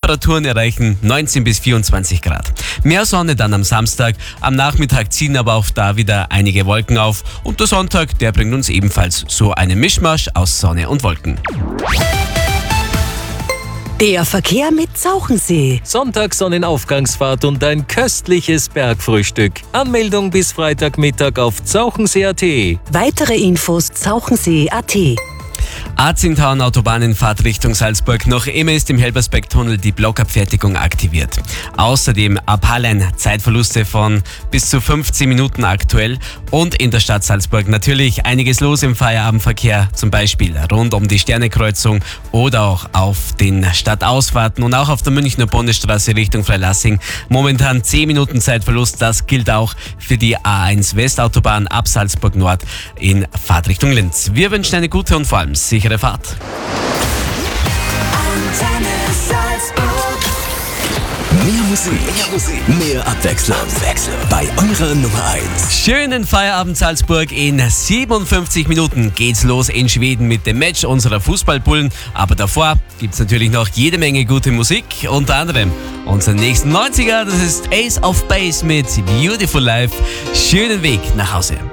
Temperaturen erreichen 19 bis 24 Grad. Mehr Sonne dann am Samstag. Am Nachmittag ziehen aber auch da wieder einige Wolken auf. Und der Sonntag, der bringt uns ebenfalls so einen Mischmasch aus Sonne und Wolken. Der Verkehr mit Zauchensee. Sonntag Sonnenaufgangsfahrt und ein köstliches Bergfrühstück. Anmeldung bis Freitagmittag auf zauchensee.at. Weitere Infos zauchensee.at. A10 Autobahnenfahrt Richtung Salzburg. Noch immer ist im Helbersberg-Tunnel die Blockabfertigung aktiviert. Außerdem ab Hallein Zeitverluste von bis zu 15 Minuten aktuell. Und in der Stadt Salzburg natürlich einiges los im Feierabendverkehr. Zum Beispiel rund um die Sternekreuzung oder auch auf den Stadtausfahrten und auch auf der Münchner Bundesstraße Richtung Freilassing. Momentan 10 Minuten Zeitverlust. Das gilt auch für die A1 Westautobahn ab Salzburg Nord in Fahrtrichtung Linz. Wir wünschen eine gute und vor allem sichere Fahrt. Mehr Musik, mehr Abwechslung. Bei eurer Nummer 1. Schönen Feierabend Salzburg. In 57 Minuten geht's los in Schweden mit dem Match unserer Fußballbullen. Aber davor gibt's natürlich noch jede Menge gute Musik. Unter anderem unseren nächsten 90er, das ist Ace of Base mit Beautiful Life. Schönen Weg nach Hause.